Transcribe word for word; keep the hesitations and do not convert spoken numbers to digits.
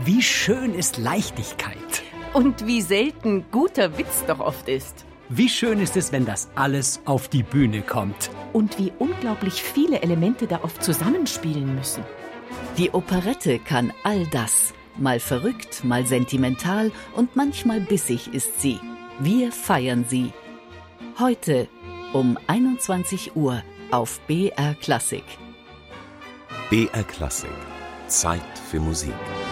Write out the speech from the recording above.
Wie schön ist Leichtigkeit. Und wie selten guter Witz doch oft ist. Wie schön ist es, wenn das alles auf die Bühne kommt. Und wie unglaublich viele Elemente da oft zusammenspielen müssen. Die Operette kann all das. Mal verrückt, mal sentimental und manchmal bissig ist sie. Wir feiern sie. Heute um einundzwanzig Uhr auf B R Klassik. B R Klassik. Zeit für Musik.